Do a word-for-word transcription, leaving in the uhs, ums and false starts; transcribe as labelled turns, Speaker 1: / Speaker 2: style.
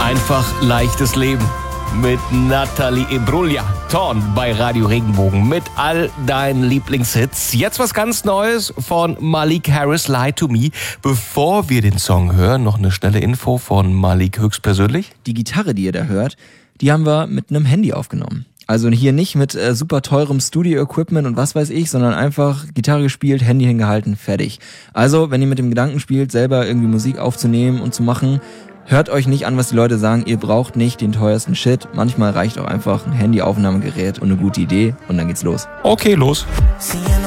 Speaker 1: Einfach leichtes Leben mit Nathalie Imbruglia. Torn bei Radio Regenbogen mit all deinen Lieblingshits. Jetzt was ganz Neues von Malik Harris, Lie to Me. Bevor wir den Song hören, noch eine schnelle Info von Malik höchstpersönlich.
Speaker 2: Die Gitarre, die ihr da hört, die haben wir mit einem Handy aufgenommen. Also hier nicht mit äh, super teurem Studio-Equipment und was weiß ich, sondern einfach Gitarre gespielt, Handy hingehalten, fertig. Also, wenn ihr mit dem Gedanken spielt, selber irgendwie Musik aufzunehmen und zu machen, hört euch nicht an, was die Leute sagen. Ihr braucht nicht den teuersten Shit. Manchmal reicht auch einfach ein Handyaufnahmegerät und eine gute Idee und dann geht's los.
Speaker 1: Okay, los.